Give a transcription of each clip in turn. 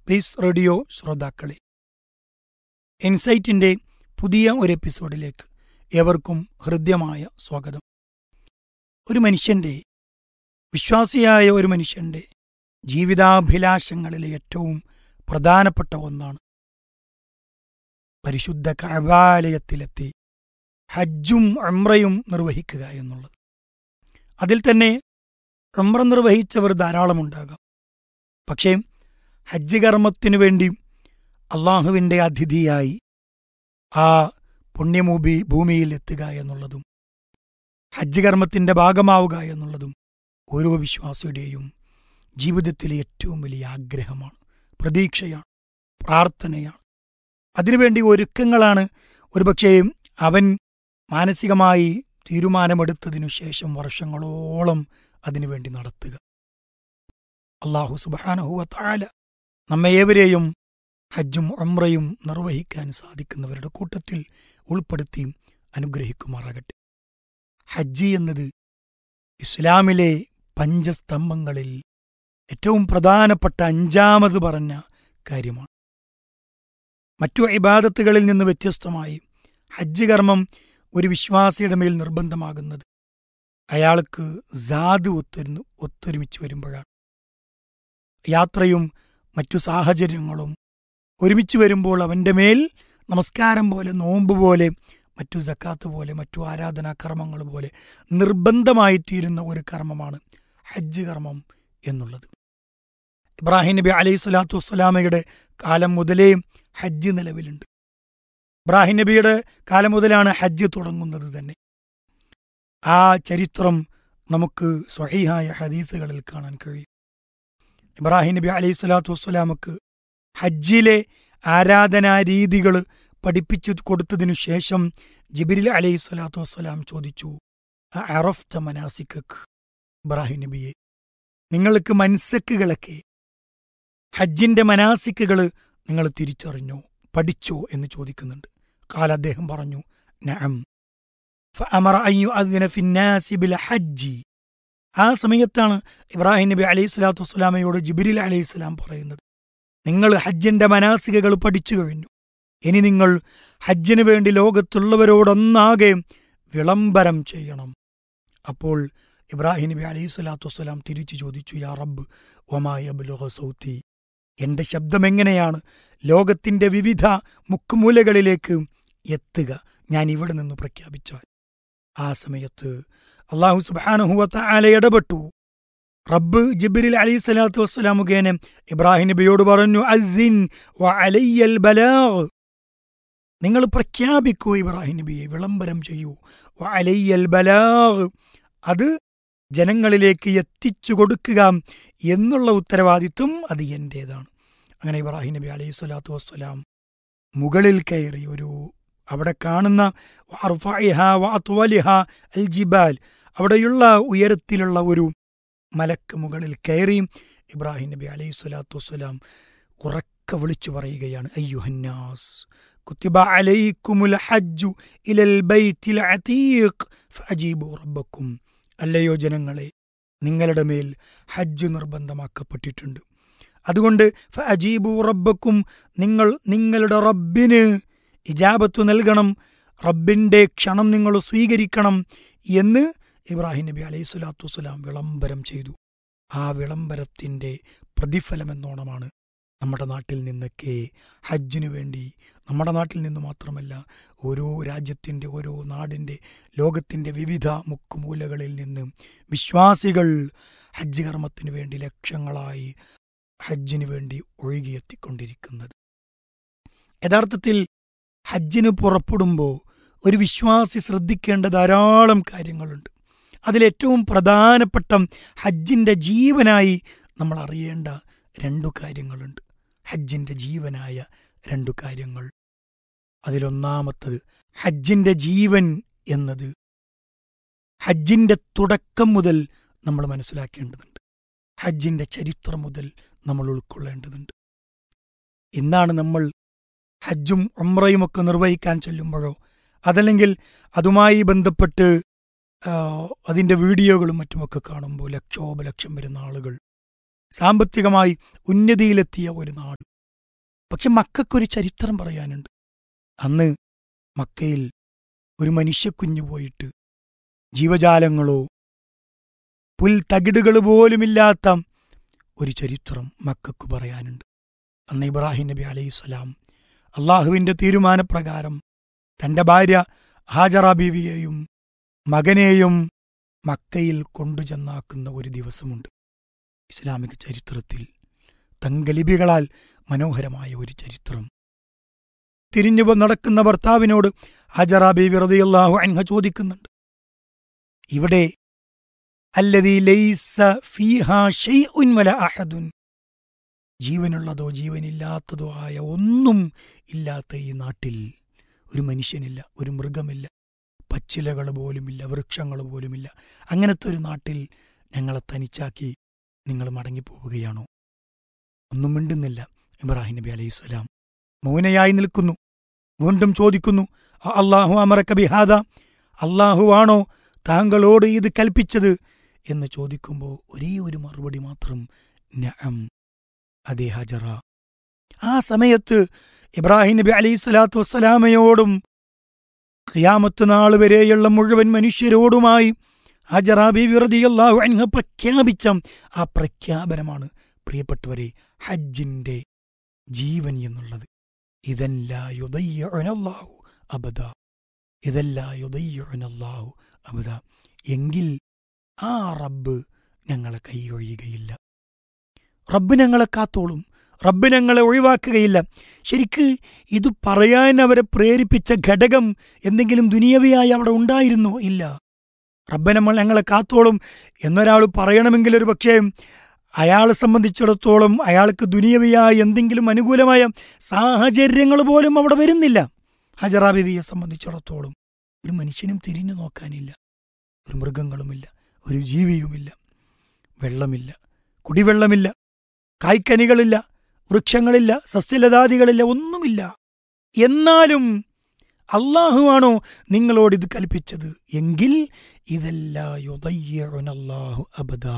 Piece radio ശ്രോതാക്കളെ, ഇൻസൈറ്റിന്റെ പുതിയ ഒരു എപ്പിസോഡിലേക്ക് ഏവർക്കും ഹൃദ്യമായ സ്വാഗതം. വിശ്വാസിയായ ഒരു മനുഷ്യന്റെ ജീവിതാഭിലാഷങ്ങളിലെ ഏറ്റവും പ്രധാനപ്പെട്ട ഒന്നാണ് പരിശുദ്ധ കഅബാലയത്തിലെത്തി ഹജ്ജും ഉംറയും നിർവഹിക്കുക എന്നുള്ളത്. അതിൽ തന്നെ ഉംറ നിർവഹിച്ചവർ ധാരാളമുണ്ടാകാം. പക്ഷേ ഹജ്ജ് കർമ്മത്തിനു വേണ്ടി അള്ളാഹുവിൻ്റെ അതിഥിയായി ആ പുണ്യമൂഭൂമിയിൽ എത്തുക എന്നുള്ളതും ഹജ്ജ് കർമ്മത്തിൻ്റെ ഭാഗമാവുക എന്നുള്ളതും ഓരോ വിശ്വാസിയുടെയും ജീവിതത്തിലെ ഏറ്റവും വലിയ ആഗ്രഹമാണ്, പ്രതീക്ഷയാണ്, പ്രാർത്ഥനയാണ്. അതിനുവേണ്ടി ഒരുക്കങ്ങളാണ് ഒരുപക്ഷേ അവൻ മാനസികമായി തീരുമാനമെടുത്തതിനു ശേഷം വർഷങ്ങളോളം അതിനുവേണ്ടി നടത്തുക. അല്ലാഹു സുബ്ഹാനഹു വ തആല നമ്മേവരെയും ഹജ്ജും ഉംറയും നിർവഹിക്കാൻ സാധിക്കുന്നവരുടെ കൂട്ടത്തിൽ ഉൾപ്പെടുത്തി അനുഗ്രഹിക്കുമാറാകട്ടെ. ഹജ്ജ് എന്നത് ഇസ്ലാമിലെ പഞ്ചസ്തംഭങ്ങളിൽ ഏറ്റവും പ്രധാനപ്പെട്ട അഞ്ചാമത് പറഞ്ഞ കാര്യമാണ്. മറ്റു ഇബാദത്തുകളിൽ നിന്ന് വ്യത്യസ്തമായി ഹജ്ജ് കർമ്മം ഒരു വിശ്വാസിയുടെ മേൽ നിർബന്ധമാകുന്നത് അയാൾക്ക് സാദ് ഒത്തൊരുമിച്ച് വരുമ്പോഴാണ്. യാത്രയും മറ്റു സാഹചര്യങ്ങളും ഒരുമിച്ച് വരുമ്പോൾ അവൻ്റെ മേൽ നമസ്കാരം പോലെ, നോമ്പ് പോലെ, മറ്റു സക്കാത്ത് പോലെ, മറ്റു ആരാധനാ കർമ്മങ്ങൾ പോലെ നിർബന്ധമായിത്തീരുന്ന ഒരു കർമ്മമാണ് ഹജ്ജ് കർമ്മം എന്നുള്ളത്. ഇബ്രാഹിം നബി അലൈഹി സ്വലാത്തു വസ്സലാമയുടെ കാലം മുതലേ ഹജ്ജ് നിലവിലുണ്ട്. ഇബ്രാഹിം നബിയുടെ കാലം മുതലാണ് ഹജ്ജ് തുടങ്ങുന്നത് തന്നെ. ആ ചരിത്രം നമുക്ക് സ്വഹീഹായ ഹദീസുകളിൽ കാണാൻ കഴിയും. ഇബ്രാഹിം നബി അലൈഹി സ്വലാത്തു വസ്സലാമക്ക് ഹജ്ജിലെ ആരാധനാ രീതികൾ പഠിപ്പിച്ചു കൊടുത്തതിനു ശേഷം ജിബ്രീൽ അലൈഹി സ്വലാത്തു വസ്സലാം ചോദിച്ചു, അറഫ്ത മനാസികക്, ഇബ്രാഹിം നബിയെ, നിങ്ങൾക്ക് മൻസക്കുകളൊക്കെ, ഹജ്ജിന്റെ മനാസിക്കുകൾ നിങ്ങൾ തിരിച്ചറിഞ്ഞോ, പഠിച്ചോ എന്ന് ചോദിക്കുന്നുണ്ട്. കാല, അദ്ദേഹം പറഞ്ഞു, നഅം ഫഅമറ അൻ യുഅദ്ദിന ഫിന്നാസി ബിൽ ഹജ്ജി. ആ സമയത്താണ് ഇബ്രാഹിം നബി അലൈഹി സ്വലാത്തു വസ്സലാമയോട് ജിബ്രീൽ അലൈഹി സ്വലാം പറയുന്നത്, നിങ്ങൾ ഹജ്ജിന്റെ മനാസികകൾ പഠിച്ചു കഴിഞ്ഞു, ഇനി നിങ്ങൾ ഹജ്ജിന് വേണ്ടി ലോകത്തുള്ളവരോടൊന്നാകെ വിളംബരം ചെയ്യണം. അപ്പോൾ ഇബ്രാഹിം നബി അലൈഹി സ്വലാത്തു വസ്സലാം തിരിച്ചു ചോദിച്ചു, യാ റബ്ബ് വമാ യബ്ലുഗു സൗതി, എന്റെ ശബ്ദം എങ്ങനെയാണ് ലോകത്തിന്റെ വിവിധ മുക്കുമൂലകളിലേക്ക് എത്തുക, ഞാൻ ഇവിടെ നിന്ന് പ്രഖ്യാപിച്ചാൽ? ആ സമയത്ത് അല്ലാഹു സുബ്ഹാനഹു വ തആല ഇടപെട്ടു. റബ്ബ് ജിബ്രീൽ അലൈഹി സ്വലാത്തു വസ്സലാം മുഖേന ഇബ്രാഹിം നബിയോട് പറഞ്ഞു, അസ്സിൻ വ അലയ്യൽ ബലാഗ്, നിങ്ങൾ പ്രഖ്യാപിക്കൂ ഇബ്രാഹിം നബിയെ, വിളംബരം ചെയ്യൂ. വ അലയ്യൽ ബലാഗ്, അത് ജനങ്ങളിലേക്ക് എത്തിച്ചു കൊടുക്കുക എന്നുള്ള ഉത്തരവാദിത്വം അത് എന്റേതാണ്. അങ്ങനെ ഇബ്രാഹിം നബി അലൈഹി സ്വലാത്തു വസ്സലാം മുകളിൽ കയറി, അവിടെ കാണുന്ന അൽ ജിബാൽ, അവിടെയുള്ള ഉയരത്തിലുള്ള ഒരു മലക്ക് മുകളിൽ കയറി ഇബ്രാഹിം നബി അലൈഹി സ്വലാത്തു വസ്സലാം ഉറക്കെ വിളിച്ചു പറയുകയാണ്, അയ്യുഹന്നാസ് കുത്തിബ അലൈക്കുമുൽ ഹജ്ജു ഇലൽ ബൈത്തിൽ അതീഖ് ഫഅജീബു റബ്ബക്കും, അല്ലയോ ജനങ്ങളെ, നിങ്ങളുടെ മേൽ ഹജ്ജ് നിർബന്ധമാക്കപ്പെട്ടിട്ടുണ്ട്. അതുകൊണ്ട് ഫഅജീബു റബ്ബക്കും, നിങ്ങൾ നിങ്ങളുടെ റബ്ബിന് ഇജാബത്ത് നൽകണം, റബ്ബിന്റെ ക്ഷണം നിങ്ങൾ സ്വീകരിക്കണം എന്ന് ഇബ്രാഹിം നബി അലൈഹി സ്വലാത്തു വസ്സലാം വിളംബരം ചെയ്തു. ആ വിളംബരത്തിന്റെ പ്രതിഫലമെന്നോണമാണ് നമ്മുടെ നാട്ടിൽ നിന്നൊക്കെ ഹജ്ജിനു വേണ്ടി, നമ്മുടെ നാട്ടിൽ നിന്ന് മാത്രമല്ല, ഓരോ രാജ്യത്തിൻ്റെ, ഓരോ നാടിൻ്റെ, ലോകത്തിൻ്റെ വിവിധ മുക്കുമൂലകളിൽ നിന്ന് വിശ്വാസികൾ ഹജ്ജ് കർമ്മത്തിനു വേണ്ടി ലക്ഷങ്ങളായി ഹജ്ജിനു വേണ്ടി ഒഴുകിയെത്തിക്കൊണ്ടിരിക്കുന്നത്. യഥാർത്ഥത്തിൽ ഹജ്ജിന് പുറപ്പെടുമ്പോൾ ഒരു വിശ്വാസി ശ്രദ്ധിക്കേണ്ട ധാരാളം കാര്യങ്ങളുണ്ട്. അതിലേറ്റവും പ്രധാനപ്പെട്ട ഹജ്ജിൻ്റെ ജീവനായി നമ്മൾ അറിയേണ്ട 2 കാര്യങ്ങളുണ്ട്. ഹജ്ജിൻ്റെ ജീവനായ 2 കാര്യങ്ങൾ. അതിലൊന്നാമത്തത്, ഹജ്ജിൻ്റെ ജീവൻ എന്നത് ഹജ്ജിൻ്റെ തുടക്കം മുതൽ നമ്മൾ മനസ്സിലാക്കേണ്ടതുണ്ട്. ഹജ്ജിൻ്റെ ചരിത്രം മുതൽ നമ്മൾ ഉൾക്കൊള്ളേണ്ടതുണ്ട്. ഇന്നാണ് നമ്മൾ ഹജ്ജും ഉംറയുമൊക്കെ നിർവഹിക്കാൻ ചെല്ലുമ്പോഴോ അതല്ലെങ്കിൽ അതുമായി ബന്ധപ്പെട്ട് അതിൻ്റെ വീഡിയോകളും മറ്റുമൊക്കെ കാണുമ്പോൾ ലക്ഷോപലക്ഷം വരുന്ന ആളുകൾ, സാമ്പത്തികമായി ഉന്നതിയിലെത്തിയ ഒരു നാട്, പക്ഷെ മക്കൾക്കൊരു ചരിത്രം പറയാനുണ്ട്. അന്ന് മക്കയിൽ ഒരു മനുഷ്യക്കുഞ്ഞു പോയിട്ട് ജീവജാലങ്ങളോ പുൽത്തകിടുകൾ പോലുമില്ലാത്ത ഒരു ചരിത്രം മക്കൾക്ക് പറയാനുണ്ട്. അന്ന് ഇബ്രാഹിം നബി അലൈഹിസ്സലാം അള്ളാഹുവിൻ്റെ തീരുമാനപ്രകാരം തൻ്റെ ഭാര്യ ഹാജറ ബീവിയെയും മകനെയും മക്കയിൽ കൊണ്ടുചെന്നാക്കുന്ന ഒരു ദിവസമുണ്ട്. ഇസ്ലാമിക ചരിത്രത്തിൽ തങ്കലിപികളാൽ മനോഹരമായ ഒരു ചരിത്രം. തിരിഞ്ഞു നടക്കുന്ന ഭർത്താവിനോട് ഹാജറ ബീവി റളിയല്ലാഹു അൻഹ ചോദിക്കുന്നുണ്ട്, ഇവിടെ അല്ലദീ ലൈസ ഫീഹാ ശൈഉൻ വലാ അഹദുൻ, ജീവനുള്ളതോ ജീവനില്ലാത്തതോ ആയ ഒന്നും ഇല്ലാത്ത ഈ നാട്ടിൽ ഒരു മനുഷ്യനില്ല, ഒരു മൃഗമില്ല, പച്ചിലകൾ പോലുമില്ല, വൃക്ഷങ്ങൾ പോലുമില്ല. അങ്ങനത്തെ ഒരു നാട്ടിൽ ഞങ്ങളെ തനിച്ചാക്കി നിങ്ങൾ മടങ്ങിപ്പോവുകയാണോ? ഒന്നും മിണ്ടുന്നില്ല. ഇബ്രാഹിം നബി അലൈഹിസ്സലാം മൗനയായി നിൽക്കുന്നു. വീണ്ടും ചോദിക്കുന്നു, അല്ലാഹു അമറക ബിഹാദ, അല്ലാഹുവാണോ താങ്കളോട് ഇത് കൽപ്പിച്ചത് എന്ന് ചോദിക്കുമ്പോൾ ഒരേ ഒരു മറുപടി മാത്രം, നഅം, അതേ ഹാജറ. ആ സമയത്ത് ഇബ്രാഹിം നബി അലൈഹിസ്സലാത്തു വസ്സലാമയോടും ഖിയാമത്ത് നാൾ വരെയുള്ള മുഴുവൻ മനുഷ്യരോടുമായി ഹാജറ ബീവി റളിയല്ലാഹു അൻഹ പ്രഖ്യാപിച്ച ആ പ്രഖ്യാപനമാണ് പ്രിയപ്പെട്ടവരെ ഹജ്ജിന്റെ ജീവൻ എന്നുള്ളത്. ഇദല്ലാ യുദയ്യിഉനല്ലാഹു അബദ, ഇദല്ലാ യുദയ്യിഉനല്ലാഹു അബദ, എങ്കിൽ ആ റബ്ബ് ഞങ്ങളെ കൈയൊഴിയുകയില്ല, റബ്ബ് ഞങ്ങളെ കാത്തോളും, റബ്ബ് ഞങ്ങളെ ഒഴിവാക്കുകയില്ല. ശരിക്ക് ഇത് പറയാൻ അവരെ പ്രേരിപ്പിച്ച ഘടകം എന്തെങ്കിലും ദുനിയവിയായി അവിടെ ഉണ്ടായിരുന്നോ? ഇല്ല. റബ്ബ് ഞങ്ങളെ കാത്തോളും എന്നൊരാൾ പറയണമെങ്കിൽ ഒരു പക്ഷേ അയാളെ സംബന്ധിച്ചിടത്തോളം അയാൾക്ക് ദുനിയവിയായ എന്തെങ്കിലും അനുകൂലമായ സാഹചര്യങ്ങൾ പോലും അവിടെ വരുന്നില്ല. ഹജറ ബീവിയെ സംബന്ധിച്ചിടത്തോളം ഒരു മനുഷ്യനും തിരിഞ്ഞു നോക്കാനില്ല, ഒരു മൃഗങ്ങളുമില്ല, ഒരു ജീവിയുമില്ല, വെള്ളമില്ല, കുടിവെള്ളമില്ല, കായ്ക്കനികളില്ല, വൃക്ഷങ്ങളില്ല, സസ്യലതാദികളില്ല, ഒന്നുമില്ല. എന്നാലും അള്ളാഹുവാണോ നിങ്ങളോടിത് കൽപ്പിച്ചത് എങ്കിൽ ഇദല്ലാ യുദയ്യിഉനല്ലാഹു അബദാ,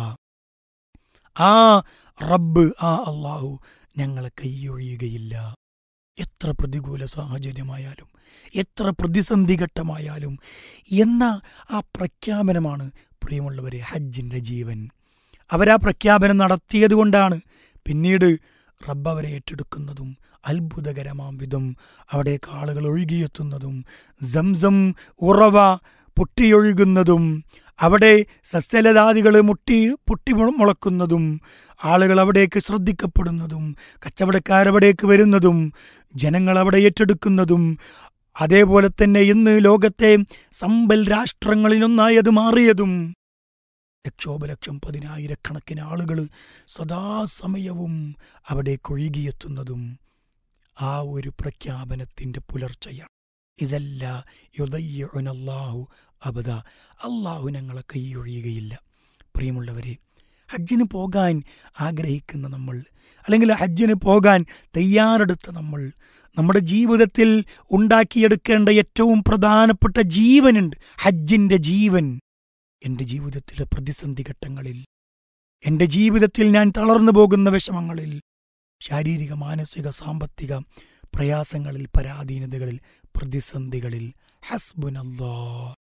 ആ റബ്ബ്, ആ അള്ളാഹു ഞങ്ങളെ കൈയൊഴിയുകയില്ല. എത്ര പ്രതികൂല സാഹചര്യമായാലും എത്ര പ്രതിസന്ധി ഘട്ടമായാലും എന്ന ആ പ്രഖ്യാപനമാണ് പ്രിയമുള്ളവരെ ഹജ്ജിൻ്റെ ജീവൻ. അവരാ പ്രഖ്യാപനം നടത്തിയതുകൊണ്ടാണ് പിന്നീട് റബ്ബ് അവരെ ഏറ്റെടുക്കുന്നതും അത്ഭുതകരമാം വിധം അവിടേക്ക് ആളുകൾ ഒഴുകിയെത്തുന്നതും സംസം ഉറവ പൊട്ടിയൊഴുകുന്നതും അവിടെ സസ്യലതാദികൾ പൊട്ടി മുളക്കുന്നതും ആളുകൾ അവിടേക്ക് ശ്രദ്ധിക്കപ്പെടുന്നതും കച്ചവടക്കാരവിടേക്ക് വരുന്നതും ജനങ്ങൾ അവിടെ ഏറ്റെടുക്കുന്നതും അതേപോലെ തന്നെ ഇന്ന് ലോകത്തെ സമ്പൽ രാഷ്ട്രങ്ങളിലൊന്നായി അത് മാറിയതും ലക്ഷോപലക്ഷം പതിനായിരക്കണക്കിന് ആളുകൾ സദാസമയവും അവിടേക്ക് ഒഴുകിയെത്തുന്നതും ആ ഒരു പ്രഖ്യാപനത്തിൻ്റെ പുലർച്ചയാണ്. ഇതല്ല യുദയ്യിഉനല്ലാഹു അബദ, അള്ളാഹു ഞങ്ങളെ കൈയൊഴിയുകയില്ല. പ്രിയമുള്ളവരെ, ഹജ്ജിന് പോകാൻ ആഗ്രഹിക്കുന്ന നമ്മൾ, അല്ലെങ്കിൽ ഹജ്ജിന് പോകാൻ തയ്യാറെടുത്ത നമ്മൾ, നമ്മുടെ ജീവിതത്തിൽ ഉണ്ടാക്കിയെടുക്കേണ്ട ഏറ്റവും പ്രധാനപ്പെട്ട ജീവനുണ്ട്, ഹജ്ജിൻ്റെ ജീവൻ. എൻ്റെ ജീവിതത്തിലെ പ്രതിസന്ധി ഘട്ടങ്ങളിൽ, എൻ്റെ ജീവിതത്തിൽ ഞാൻ തളർന്നു പോകുന്ന വിഷമങ്ങളിൽ, ശാരീരിക മാനസിക സാമ്പത്തിക പ്രയാസങ്ങളിൽ, പരാധീനതകളിൽ, പ്രതിസന്ധികളിൽ, ഹസ്ബുനല്ലാ,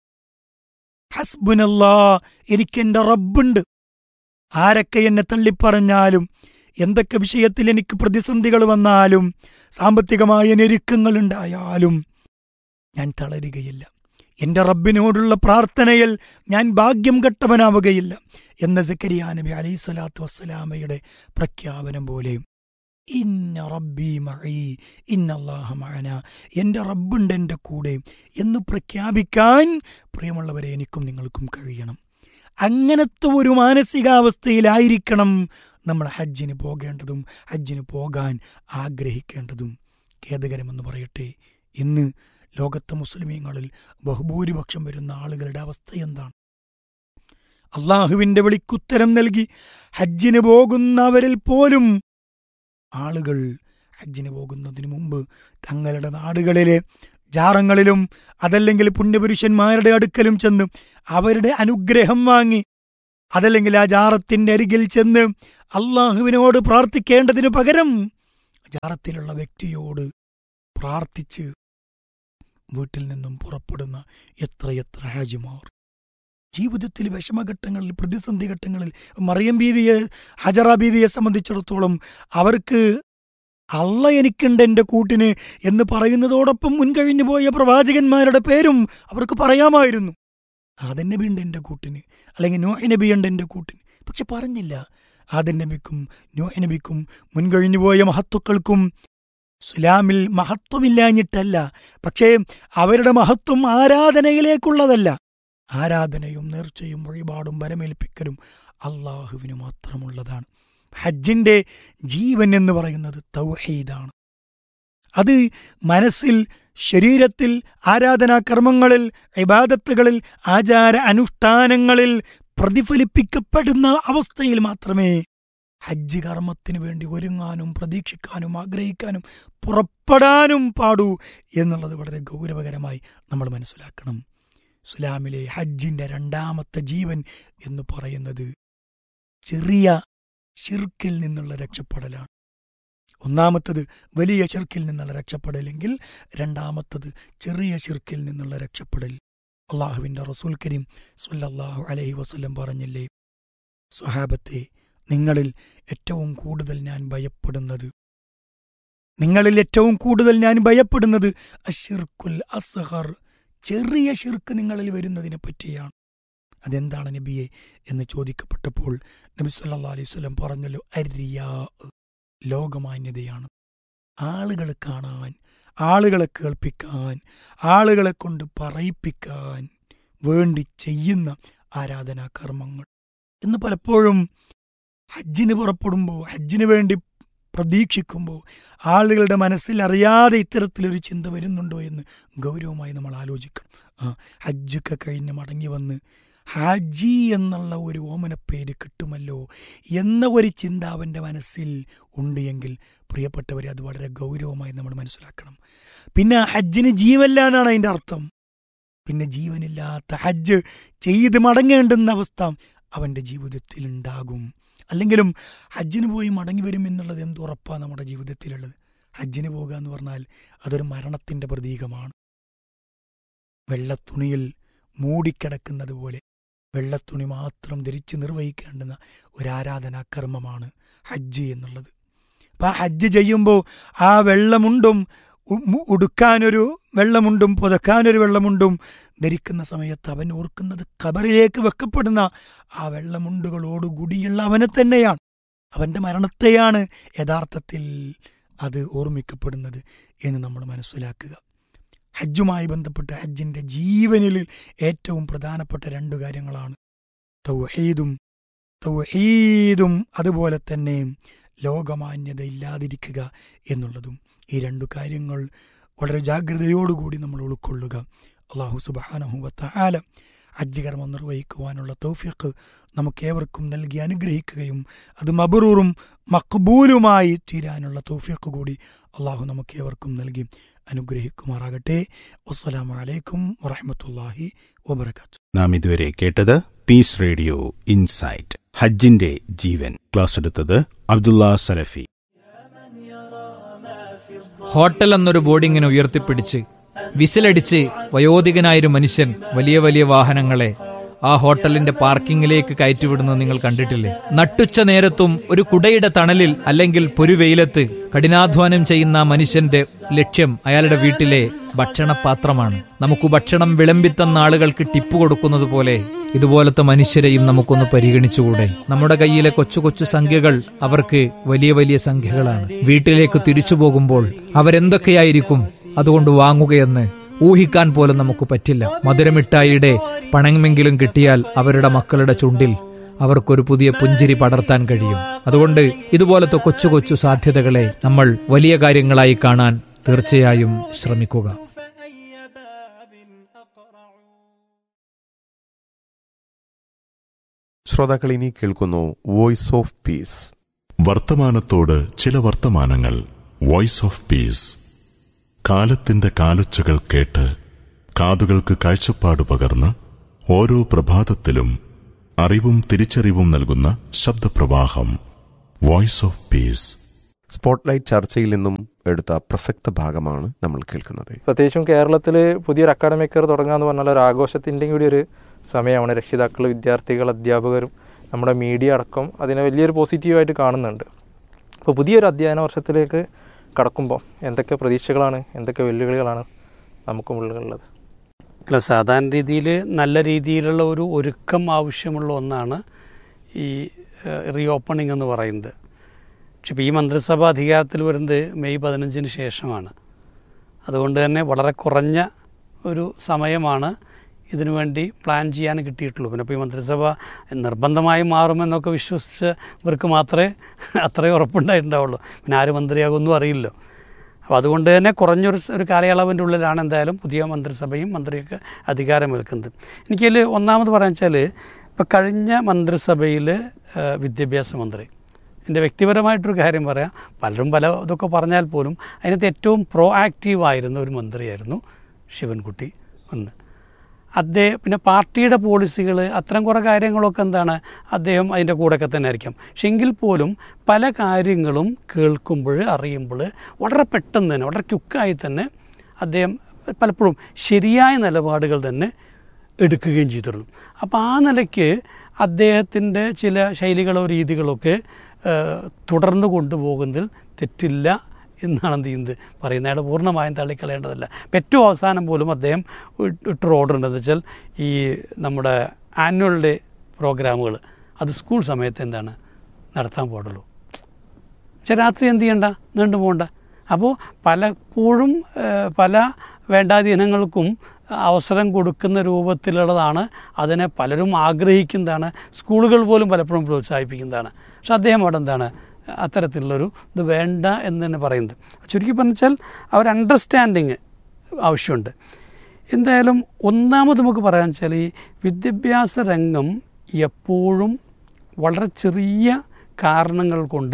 ഹസ്ബുനല്ലാ, എനിക്കെൻ്റെ റബ്ബുണ്ട്. ആരൊക്കെ എന്നെ തള്ളിപ്പറഞ്ഞാലും, എന്തൊക്കെ വിഷയത്തിൽ എനിക്ക് പ്രതിസന്ധികൾ വന്നാലും, സാമ്പത്തികമായ ഞെരുക്കങ്ങളുണ്ടായാലും ഞാൻ തളരുകയില്ല. എൻ്റെ റബ്ബിനോടുള്ള പ്രാർത്ഥനയിൽ ഞാൻ ഭാഗ്യം കെട്ടവനാവുകയില്ല എന്ന സക്കരിയ നബി അലൈഹിസ്സലാത്തു വസ്സലാമയുടെ പ്രഖ്യാപനം പോലെ ഇന്ന റബ്ബി മഈ ഇന്നല്ലാഹ മഅന, എൻ്റെ റബ്ബുണ്ട് എൻ്റെ കൂടെ എന്ന് പ്രഖ്യാപിക്കാൻ പ്രിയമുള്ളവരെ എനിക്കും നിങ്ങൾക്കും കഴിയണം. അങ്ങനത്തെ ഒരു മാനസികാവസ്ഥയിലായിരിക്കണം നമ്മൾ ഹജ്ജിന് പോകേണ്ടതും ഹജ്ജിന് പോകാൻ ആഗ്രഹിക്കേണ്ടതും. ഖേദകരമെന്ന് പറയട്ടെ, ഇന്ന് ലോകത്തെ മുസ്ലിമീങ്ങളിൽ ബഹുഭൂരിപക്ഷം വരുന്ന ആളുകളുടെ അവസ്ഥ എന്താണ്? അള്ളാഹുവിൻ്റെ വിളിക്കുത്തരം നൽകി ഹജ്ജിന് പോകുന്നവരിൽ പോലും ആളുകൾ ഹജ്ജിന് പോകുന്നതിന് മുമ്പ് തങ്ങളുടെ നാടുകളിലെ ജാറങ്ങളിലും അതല്ലെങ്കിൽ പുണ്യപുരുഷന്മാരുടെ അടുക്കലും ചെന്ന് അവരുടെ അനുഗ്രഹം വാങ്ങി, അതല്ലെങ്കിൽ ആ ജാറത്തിൻ്റെ അരികിൽ ചെന്ന് അള്ളാഹുവിനോട് പ്രാർത്ഥിക്കേണ്ടതിനു പകരം ജാറത്തിലുള്ള വ്യക്തിയോട് പ്രാർത്ഥിച്ച് വീട്ടിൽ നിന്നും പുറപ്പെടുന്ന എത്രയെത്ര ഹാജിമാർ. ജീവിതത്തിൽ വിഷമഘട്ടങ്ങളിൽ, പ്രതിസന്ധി ഘട്ടങ്ങളിൽ മറിയം ബീവിയെ, ഹജറ ബീവിയെ സംബന്ധിച്ചിടത്തോളം അവർക്ക് അള്ള എനിക്കുണ്ട് എൻ്റെ കൂട്ടിന് എന്ന് പറയുന്നതോടൊപ്പം മുൻകഴിഞ്ഞു പോയ പ്രവാചകന്മാരുടെ പേരും അവർക്ക് പറയാമായിരുന്നു. ആദം നബി ഉണ്ട് എൻ്റെ കൂട്ടിന്, അല്ലെങ്കിൽ നൂഹ് നബി ഉണ്ട് എൻ്റെ കൂട്ടിന്. പക്ഷെ പറഞ്ഞില്ല. ആദം നബിക്കും നൂഹ് നബിക്കും മുൻകഴിഞ്ഞു പോയ മഹത്വക്കൾക്കും ഇസ്ലാമിൽ മഹത്വമില്ലാഞ്ഞിട്ടല്ല, പക്ഷേ അവരുടെ മഹത്വം ആരാധനയിലേക്കുള്ളതല്ല. ആരാധനയും നേർച്ചയും വഴിപാടും വരമേൽപ്പിക്കലും അള്ളാഹുവിന് മാത്രമുള്ളതാണ്. ഹജ്ജിന്റെ ജീവൻ എന്ന് പറയുന്നത് തൗഹീദാണ്. അത് മനസ്സിൽ, ശരീരത്തിൽ, ആരാധനാ കർമ്മങ്ങളിൽ, ഇബാദത്തുകളിൽ, ആചാര അനുഷ്ഠാനങ്ങളിൽ പ്രതിഫലിപ്പിക്കപ്പെടുന്ന അവസ്ഥയിൽ മാത്രമേ ഹജ്ജ് കർമ്മത്തിന് വേണ്ടി ഒരുങ്ങാനും പ്രതീക്ഷിക്കാനും ആഗ്രഹിക്കാനും പുറപ്പെടാനും പാടൂ എന്നുള്ളത് വളരെ ഗൗരവകരമായി നമ്മൾ മനസ്സിലാക്കണം. ഇസ്ലാമിലെ ഹജ്ജിന്റെ രണ്ടാമത്തെ ജീവൻ എന്ന് പറയുന്നത് ചെറിയ ശിർക്കിൽ നിന്നുള്ള രക്ഷപ്പെടലാണ്. ഒന്നാമത്തത് വലിയ ശിർക്കിൽ നിന്നുള്ള രക്ഷപ്പെടലെങ്കിൽ രണ്ടാമത്തത് ചെറിയ ശിർക്കിൽ നിന്നുള്ള രക്ഷപ്പെടൽ. അള്ളാഹുവിൻ്റെ റസൂൽ കരീം സ്വല്ലല്ലാഹു അലൈഹി വസല്ലം പറഞ്ഞില്ലേ, സ്വഹാബത്തെ, നിങ്ങളിൽ ഏറ്റവും കൂടുതൽ ഞാൻ ഭയപ്പെടുന്നത് അശ്ശിർക്കുൽ അസ്ഗർ, ചെറിയ ശിർക്ക് നിങ്ങളിൽ വരുന്നതിനെ പറ്റിയാണ്. അതെന്താണ് നബിയെ എന്ന് ചോദിക്കപ്പെട്ടപ്പോൾ നബി സല്ലല്ലാഹു അലൈഹി വസല്ലം പറഞ്ഞല്ലോ, അരിയാ, ലോകമാന്യതയാണ്. ആളുകളെ കാണാൻ, ആളുകളെ കേൾപ്പിക്കാൻ, ആളുകളെ കൊണ്ട് പറയിപ്പിക്കാൻ വേണ്ടി ചെയ്യുന്ന ആരാധനാ കർമ്മങ്ങൾ. എന്ന് പലപ്പോഴും ഹജ്ജിന് പുറപ്പെടുമ്പോൾ, ഹജ്ജിന് വേണ്ടി പ്രതീക്ഷിക്കുമ്പോൾ ആളുകളുടെ മനസ്സിൽ അറിയാതെ ഇത്തരത്തിലൊരു ചിന്ത വരുന്നുണ്ടോ എന്ന് ഗൗരവമായി നമ്മൾ ആലോചിക്കണം. ഹജ്ജൊക്കെ കഴിഞ്ഞ് മടങ്ങി വന്ന് ഹാജി എന്നുള്ള ഒരു ഓമനപ്പേര് കിട്ടുമല്ലോ എന്ന ഒരു ചിന്ത അവൻ്റെ മനസ്സിൽ ഉണ്ട് എങ്കിൽ പ്രിയപ്പെട്ടവരെ, അത് വളരെ ഗൗരവമായി നമ്മൾ മനസ്സിലാക്കണം. പിന്നെ ഹജ്ജിന് ജീവല്ല എന്നാണ് അതിൻ്റെ അർത്ഥം. പിന്നെ ജീവനില്ലാത്ത ഹജ്ജ് ചെയ്ത് മടങ്ങേണ്ടുന്ന അവസ്ഥ അവൻ്റെ ജീവിതത്തിൽ ഉണ്ടാകും. അല്ലെങ്കിലും ഹജ്ജിന് പോയി മടങ്ങി വരും എന്നുള്ളത് എന്തുറപ്പാണ് നമ്മുടെ ജീവിതത്തിലുള്ളത്? ഹജ്ജിന് പോകുക എന്ന് പറഞ്ഞാൽ അതൊരു മരണത്തിൻ്റെ പ്രതീകമാണ്. വെള്ളത്തുണിയിൽ മൂടിക്കിടക്കുന്നത് പോലെ വെള്ളത്തുണി മാത്രം ധരിച്ച് നിർവഹിക്കേണ്ടുന്ന ഒരു ആരാധനാകർമ്മമാണ് ഹജ്ജ് എന്നുള്ളത്. അപ്പം ആ ഹജ്ജ് ചെയ്യുമ്പോൾ ആ വെള്ളമുണ്ടും ഉടുക്കാനൊരു വെള്ളമുണ്ടും പുതക്കാനൊരു വെള്ളമുണ്ടും ധരിക്കുന്ന സമയത്ത് അവൻ ഓർക്കുന്നത് ഖബറിലേക്ക് വെക്കപ്പെടുന്ന ആ വെള്ളമുണ്ടുകളോടുകൂടിയുള്ള അവനെ തന്നെയാണ്, അവൻ്റെ മരണത്തെയാണ് യഥാർത്ഥത്തിൽ അത് ഓർമ്മിക്കപ്പെടുന്നത് എന്ന് നമ്മൾ മനസ്സിലാക്കുക. ഹജ്ജുമായി ബന്ധപ്പെട്ട് ഹജ്ജിൻ്റെ ജീവനിൽ ഏറ്റവും പ്രധാനപ്പെട്ട രണ്ട് കാര്യങ്ങളാണ് തൗഹീദും അതുപോലെ തന്നെ ലോകമാന്യത ഇല്ലാതിരിക്കുക എന്നുള്ളതും. ഈ രണ്ടു കാര്യങ്ങൾ വളരെ ജാഗ്രതയോടുകൂടി നമ്മൾ ഉൾക്കൊള്ളുക. അല്ലാഹു സുബ്ഹാനഹു വ തആല ഹജ്ജ് കർമ്മം നിർവഹിക്കുവാനുള്ള തൗഫീഖ് നമുക്കേവർക്കും നൽകി അനുഗ്രഹിക്കുകയും അത് മബ്റൂറും മഖ്ബൂലുമായി തീരാനുള്ള തൗഫീഖ് കൂടി അല്ലാഹു നമുക്കേവർക്കും നൽകി അനുഗ്രഹിക്കുമാറാകട്ടെ. വസ്സലാമു അലൈക്കും വറഹ്മത്തുള്ളാഹി വബറകാതുഹു. നാം ഇതുവരെ കേട്ടത് പീസ് റേഡിയോ ഇൻസൈറ്റ്, ഹജ്ജിന്റെ ജീവൻ. ക്ലാസ് എടുത്തത് അബ്ദുള്ള സലഫി. ഹോട്ടൽ എന്നൊരു ബോർഡിങ്ങിനെ ഉയർത്തിപ്പിടിച്ച് വിസിലടിച്ച് വയോധികനായൊരു മനുഷ്യൻ വലിയ വലിയ വാഹനങ്ങളെ ആ ഹോട്ടലിന്റെ പാർക്കിങ്ങിലേക്ക് കയറ്റിവിടുന്നത് നിങ്ങൾ കണ്ടിട്ടില്ലേ? നട്ടുച്ച നേരത്തും ഒരു കുടയുടെ തണലിൽ അല്ലെങ്കിൽ പൊരുവെയിലത്ത് കഠിനാധ്വാനം ചെയ്യുന്ന മനുഷ്യന്റെ ലക്ഷ്യം അയാളുടെ വീട്ടിലെ ഭക്ഷണപാത്രമാണ്. നമുക്ക് ഭക്ഷണം വിളമ്പിത്തന്ന ആളുകൾക്ക് ടിപ്പ് കൊടുക്കുന്നത് പോലെ ഇതുപോലത്തെ മനുഷ്യരെയും നമുക്കൊന്ന് പരിഗണിച്ചുകൂടെ? നമ്മുടെ കയ്യിലെ കൊച്ചു കൊച്ചു സംഖ്യകൾ അവർക്ക് വലിയ വലിയ സംഖ്യകളാണ്. വീട്ടിലേക്ക് തിരിച്ചു പോകുമ്പോൾ അവരെന്തൊക്കെയായിരിക്കും അതുകൊണ്ട് വാങ്ങുകയെന്ന് ഊഹിക്കാൻ പോലും നമുക്ക് പറ്റില്ല. മധുരമിഠായിയുടെ പണമെങ്കിലും കിട്ടിയാൽ അവരുടെ മക്കളുടെ ചുണ്ടിൽ അവർക്കൊരു പുതിയ പുഞ്ചിരി പടർത്താൻ കഴിയും. അതുകൊണ്ട് ഇതുപോലത്തെ കൊച്ചു കൊച്ചു സാധ്യതകളെ നമ്മൾ വലിയ കാര്യങ്ങളായി കാണാൻ തീർച്ചയായും ശ്രമിക്കുക. ശ്രോതാക്കൾ ഇനി കേൾക്കുന്നു വോയിസ് ഓഫ് പീസ്. വർത്തമാനത്തോട് ചില വർത്തമാനങ്ങൾ. Voice of peace. കാലത്തിന്റെ കാലൊച്ചകൾ കേട്ട് കാതുകൾക്ക് കാഴ്ചപ്പാട് പകർന്ന് ഓരോ പ്രഭാതത്തിലും അറിവും തിരിച്ചറിവും നൽകുന്ന ശബ്ദപ്രവാഹം. Voice of peace. സ്പോട്ട്ലൈറ്റ് ചർച്ചയിൽ നിന്നും എടുത്ത പ്രസക്ത ഭാഗമാണ് നമ്മൾ കേൾക്കുന്നത്. പ്രത്യേകിച്ചും കേരളത്തിൽ പുതിയൊരു അക്കാഡമിക് ഇയർ തുടങ്ങുക എന്ന് പറഞ്ഞാൽ ഒരു ആഘോഷത്തിൻ്റെയും കൂടി ഒരു സമയമാണ്. രക്ഷിതാക്കൾ, വിദ്യാർത്ഥികൾ, അധ്യാപകരും നമ്മുടെ മീഡിയ അടക്കം അതിനെ വലിയൊരു പോസിറ്റീവായിട്ട് കാണുന്നുണ്ട്. അപ്പോൾ പുതിയൊരു അധ്യയന വർഷത്തിലേക്ക് കടക്കുമ്പോൾ എന്തൊക്കെ പ്രതീക്ഷകളാണ്, എന്തൊക്കെ വെല്ലുവിളികളാണ് നമുക്ക് മുകളിലുള്ളത്? അല്ല, സാധാരണ രീതിയിൽ നല്ല രീതിയിലുള്ള ഒരു ഒരുക്കം ആവശ്യമുള്ള ഒന്നാണ് ഈ റീ ഓപ്പണിംഗ് എന്ന് പറയുന്നത്. പക്ഷെ ഇപ്പോൾ ഈ മന്ത്രിസഭ അധികാരത്തിൽ വരുന്നത് മെയ് 15 ശേഷമാണ്. അതുകൊണ്ട് തന്നെ വളരെ കുറഞ്ഞ ഒരു സമയമാണ് ഇതിനു വേണ്ടി പ്ലാൻ ചെയ്യാൻ കിട്ടിയിട്ടുള്ളൂ. പിന്നെ ഇപ്പോൾ ഈ മന്ത്രിസഭ നിർബന്ധമായി മാറുമെന്നൊക്കെ വിശ്വസിച്ചവർക്ക് മാത്രമേ അത്രയും ഉറപ്പുണ്ടായിട്ടുണ്ടാവുള്ളൂ. പിന്നെ ആര് മന്ത്രിയാകുമെന്നും അറിയില്ലോ. അപ്പോൾ അതുകൊണ്ട് തന്നെ കുറഞ്ഞൊരു കാലയളവിൻ്റെ ഉള്ളിലാണ് എന്തായാലും പുതിയ മന്ത്രിസഭയും മന്ത്രിയൊക്കെ അധികാരമേൽക്കുന്നത്. എനിക്കതിൽ ഒന്നാമത് പറയാൻ വെച്ചാൽ ഇപ്പോൾ കഴിഞ്ഞ മന്ത്രിസഭയിൽ വിദ്യാഭ്യാസ മന്ത്രി, എൻ്റെ വ്യക്തിപരമായിട്ടൊരു കാര്യം പറയാം, പലരും പല ഇതൊക്കെ പറഞ്ഞാൽ പോലും അതിനകത്ത് ഏറ്റവും പ്രോ ആക്റ്റീവായിരുന്ന ഒരു മന്ത്രിയായിരുന്നു ശിവൻകുട്ടി ഒന്ന്. അദ്ദേഹം പിന്നെ പാർട്ടിയുടെ പോളിസികൾ അത്തരം കുറേ കാര്യങ്ങളൊക്കെ എന്താണ് അദ്ദേഹം അതിൻ്റെ കൂടെയൊക്കെ തന്നെ ആയിരിക്കാം. പക്ഷെ എങ്കിൽ പോലും പല കാര്യങ്ങളും കേൾക്കുമ്പോൾ, അറിയുമ്പോൾ വളരെ പെട്ടെന്ന് തന്നെ, വളരെ ക്വിക്കായി തന്നെ അദ്ദേഹം പലപ്പോഴും ശരിയായ നിലപാടുകൾ തന്നെ എടുക്കുകയും ചെയ്തിരുന്നു. അപ്പോൾ ആ നിലയ്ക്ക് അദ്ദേഹത്തിൻ്റെ ചില ശൈലികളോ രീതികളൊക്കെ തുടർന്ന് കൊണ്ടുപോകുന്നതിൽ തെറ്റില്ല എന്നാണ് എന്ത് ചെയ്യുന്നത് പറയുന്നത്. അയാൾ പൂർണ്ണമായും തള്ളിക്കളയേണ്ടതല്ല. ഏറ്റവും അവസാനം പോലും അദ്ദേഹം ഇട്ടൊരു ഓർഡർ ഉണ്ടെന്ന് വെച്ചാൽ ഈ നമ്മുടെ ആനുവൽ ഡേ പ്രോഗ്രാമുകൾ അത് സ്കൂൾ സമയത്ത് എന്താണ് നടത്താൻ പാടുള്ളൂ. പക്ഷെ രാത്രി എന്ത് ചെയ്യണ്ട, നീണ്ടു പോകണ്ട. അപ്പോൾ പലപ്പോഴും പല വേണ്ടാധീനങ്ങൾക്കും അവസരം കൊടുക്കുന്ന രൂപത്തിലുള്ളതാണ്. അതിനെ പലരും ആഗ്രഹിക്കുന്നതാണ്, സ്കൂളുകൾ പോലും പലപ്പോഴും പ്രോത്സാഹിപ്പിക്കുന്നതാണ്. പക്ഷെ അദ്ദേഹം അവിടെ എന്താണ് അത്തരത്തിലുള്ളൊരു ഇത് വേണ്ട എന്ന് തന്നെ പറയുന്നത്. ചുരുക്കി പറഞ്ഞാൽ ആ ഒരു അണ്ടർസ്റ്റാൻഡിങ് ആവശ്യമുണ്ട്. എന്തായാലും ഒന്നാമത് നമുക്ക് പറയാൻ വെച്ചാൽ ഈ വിദ്യാഭ്യാസ രംഗം എപ്പോഴും വളരെ ചെറിയ കാരണങ്ങൾ കൊണ്ട്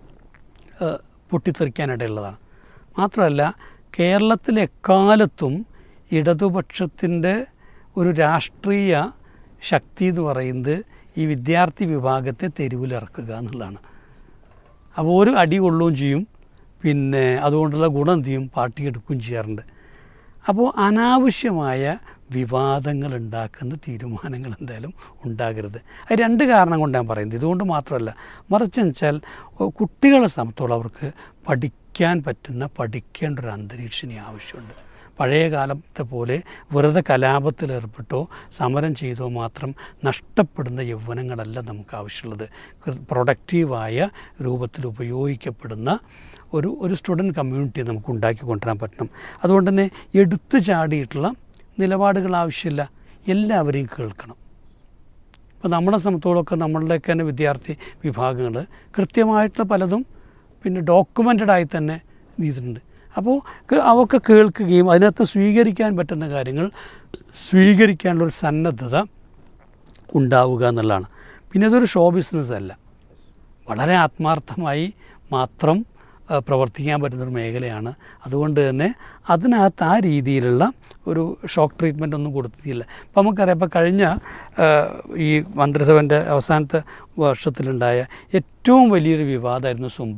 പൊട്ടിത്തെറിക്കാനിടയുള്ളതാണ്. മാത്രമല്ല കേരളത്തിലെ എക്കാലത്തും ഇടതുപക്ഷത്തിൻ്റെ ഒരു രാഷ്ട്രീയ ശക്തി എന്ന് പറയുന്നത് ഈ വിദ്യാർത്ഥി വിഭാഗത്തെ തെരുവിലിറക്കുക എന്നുള്ളതാണ്. അപ്പോൾ ഒരു അടി കൊള്ളുകയും ചെയ്യും, പിന്നെ അതുകൊണ്ടുള്ള ഗുണം എന്ത് ചെയ്യും, പാർട്ടി എടുക്കുകയും ചെയ്യാറുണ്ട്. അപ്പോൾ അനാവശ്യമായ വിവാദങ്ങൾ ഉണ്ടാക്കുന്ന തീരുമാനങ്ങൾ എന്തായാലും ഉണ്ടാകരുത്. അത് രണ്ട് കാരണം കൊണ്ട് ഞാൻ പറയുന്നത്. ഇതുകൊണ്ട് മാത്രമല്ല, മറിച്ച് വെച്ചാൽ കുട്ടികളെ സംബന്ധിച്ചോളം അവർക്ക് പഠിക്കാൻ പറ്റുന്ന, പഠിക്കേണ്ട ഒരു അന്തരീക്ഷം ആവശ്യമുണ്ട്. പഴയ കാലത്തെ പോലെ വെറുതെ കലാപത്തിലേർപ്പെട്ടോ സമരം ചെയ്തോ മാത്രം നഷ്ടപ്പെടുന്ന യൗവനങ്ങളല്ല നമുക്ക് ആവശ്യമുള്ളത്. പ്രൊഡക്റ്റീവായ രൂപത്തിൽ ഉപയോഗിക്കപ്പെടുന്ന ഒരു സ്റ്റുഡൻറ്റ് കമ്മ്യൂണിറ്റി നമുക്ക് ഉണ്ടാക്കി കൊണ്ടുവരാൻ പറ്റണം. അതുകൊണ്ട് തന്നെ എടുത്തു ചാടിയിട്ടുള്ള നിലപാടുകൾ ആവശ്യമില്ല, എല്ലാവരെയും കേൾക്കണം. ഇപ്പോൾ നമ്മളെ സംബന്ധിച്ചോളമൊക്കെ നമ്മളുടെയൊക്കെ തന്നെ വിദ്യാർത്ഥി വിഭാഗങ്ങൾ കൃത്യമായിട്ടുള്ള പലതും പിന്നെ ഡോക്യുമെൻ്റഡായി തന്നെ ചെയ്തിട്ടുണ്ട്. അപ്പോൾ അവർക്ക് കേൾക്കുകയും അതിനകത്ത് സ്വീകരിക്കാൻ പറ്റുന്ന കാര്യങ്ങൾ സ്വീകരിക്കാനുള്ളൊരു സന്നദ്ധത ഉണ്ടാവുക എന്നുള്ളതാണ്. പിന്നെ അതൊരു ഷോ ബിസിനസ് അല്ല, വളരെ ആത്മാർത്ഥമായി മാത്രം പ്രവർത്തിക്കാൻ പറ്റുന്നൊരു മേഖലയാണ്. അതുകൊണ്ട് തന്നെ അതിനകത്ത് ആ രീതിയിലുള്ള ഒരു ഷോക്ക് ട്രീറ്റ്മെൻ്റ് ഒന്നും കൊടുത്തിട്ടില്ല. അപ്പോൾ നമുക്കറിയാം, ഇപ്പോൾ കഴിഞ്ഞ ഈ മന്ത്രിസഭൻ്റെ അവസാനത്തെ വർഷത്തിലുണ്ടായ ഏറ്റവും വലിയൊരു വിവാദമായിരുന്നു സുംബ.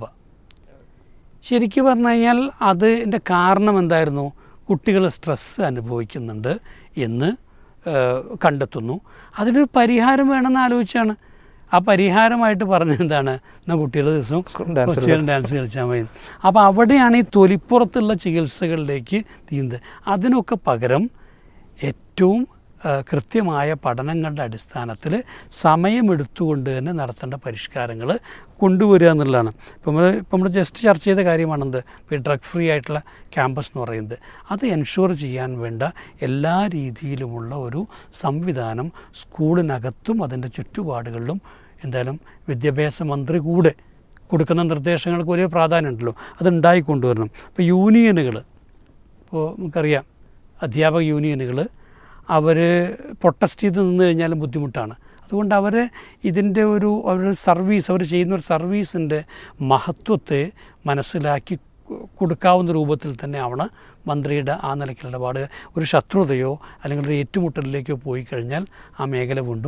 ശരിക്കും പറഞ്ഞു കഴിഞ്ഞാൽ അതിൻ്റെ കാരണം എന്തായിരുന്നു? കുട്ടികൾ സ്ട്രെസ്സ് അനുഭവിക്കുന്നുണ്ട് എന്ന് കണ്ടെത്തുന്നു. അതിനൊരു പരിഹാരം വേണമെന്ന് ആലോചിച്ചാണ്. ആ പരിഹാരമായിട്ട് പറഞ്ഞത് എന്താണ്? എന്നാൽ കുട്ടികൾ ദിവസം ഡാൻസ് കളിച്ചാൽ മതി. അപ്പോൾ അവിടെയാണ് ഈ തൊലിപ്പുറത്തുള്ള ചികിത്സകളിലേക്ക് തീരുന്നത്. അതിനൊക്കെ പകരം ഏറ്റവും കൃത്യമായ പഠനങ്ങളുടെ അടിസ്ഥാനത്തിൽ സമയമെടുത്തുകൊണ്ട് തന്നെ നടത്തേണ്ട പരിഷ്കാരങ്ങൾ കൊണ്ടുവരിക എന്നുള്ളതാണ്. ഇപ്പം നമ്മൾ ജസ്റ്റ് ചർച്ച ചെയ്ത കാര്യമാണെന്ത്, ഇപ്പോൾ ഡ്രഗ് ഫ്രീ ആയിട്ടുള്ള ക്യാമ്പസ് എന്ന് പറയുന്നത്. അത് എൻഷുർ ചെയ്യാൻ വേണ്ട എല്ലാ രീതിയിലുമുള്ള ഒരു സംവിധാനം സ്കൂളിനകത്തും അതിൻ്റെ ചുറ്റുപാടുകളിലും എന്തായാലും വിദ്യാഭ്യാസ മന്ത്രി കൂടെ കൊടുക്കുന്ന നിർദ്ദേശങ്ങൾക്ക് വലിയ പ്രാധാന്യമുണ്ടല്ലോ, അതുണ്ടായിക്കൊണ്ടുവരണം. ഇപ്പോൾ യൂണിയനുകൾ, ഇപ്പോൾ നമുക്കറിയാം അധ്യാപക യൂണിയനുകൾ അവർ പ്രൊട്ടസ്റ്റ് ചെയ്ത് നിന്ന് കഴിഞ്ഞാലും ബുദ്ധിമുട്ടാണ്. അതുകൊണ്ട് അവർ ഇതിൻ്റെ അവരുടെ സർവീസ്, അവർ ചെയ്യുന്നൊരു സർവീസിൻ്റെ മഹത്വത്തെ മനസ്സിലാക്കി കൊടുക്കാവുന്ന രൂപത്തിൽ തന്നെ ആവണം മന്ത്രിയുടെ ആ നിലയ്ക്കുള്ള ഇടപാട്. ഒരു ശത്രുതയോ അല്ലെങ്കിൽ ഒരു ഏറ്റുമുട്ടലിലേക്കോ പോയി കഴിഞ്ഞാൽ ആ മേഖല വീണ്ടും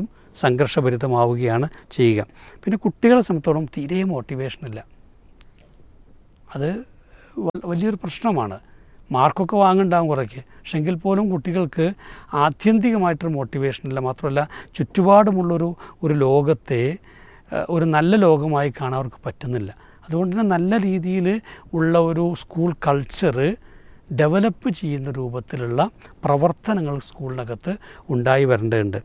സംഘർഷഭരിതമാവുകയാണ് ചെയ്യുക. പിന്നെ കുട്ടികളെ സംബന്ധിച്ചോളം തീരെ മോട്ടിവേഷനില്ല. അത് വലിയൊരു പ്രശ്നമാണ്. മാർക്കൊക്കെ വാങ്ങുന്നുണ്ടാകും കുറയ്ക്ക്, പക്ഷെ എങ്കിൽ പോലും കുട്ടികൾക്ക് ആത്യന്തികമായിട്ടൊരു മോട്ടിവേഷനില്ല. മാത്രമല്ല ചുറ്റുപാടുമുള്ളൊരു ലോകത്തെ ഒരു നല്ല ലോകമായി കാണാൻ അവർക്ക് പറ്റുന്നില്ല. അതുകൊണ്ട് തന്നെ നല്ല രീതിയിൽ ഉള്ള ഒരു സ്കൂൾ കൾച്ചർ ഡെവലപ്പ് ചെയ്യുന്ന രൂപത്തിലുള്ള പ്രവർത്തനങ്ങൾ സ്കൂളിനകത്ത് ഉണ്ടായി വരേണ്ടതുണ്ട്.